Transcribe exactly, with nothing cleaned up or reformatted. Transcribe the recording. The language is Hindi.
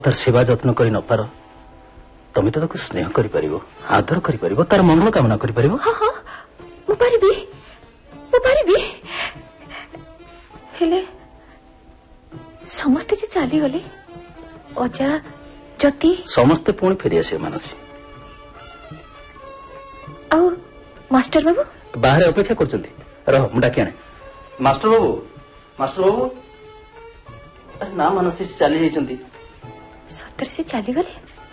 तार सेवा जत्न कर न पार तमें तो स्नेह कर आदर कर तार मंगल कामना कर हाँ हाँ मु पारिबी मु पारिबी हेले समस्ते जे चली गले अजा जति समस्ते पुणी फेरी आसे मानसी आ मास्टर बाबू बाहर अपेक्षा करछंती रह मु डाकी आने मास्टर बाबू मास्टर बाबू ना मानसी चली जाइछंती सतर से चली गले